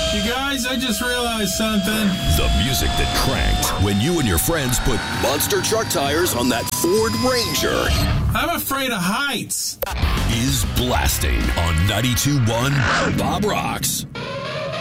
You guys, I just realized something. The music that cranked when you and your friends put Monster truck tires on that Ford Ranger. I'm afraid of heights. Is blasting on 92.1 Bob Rocks.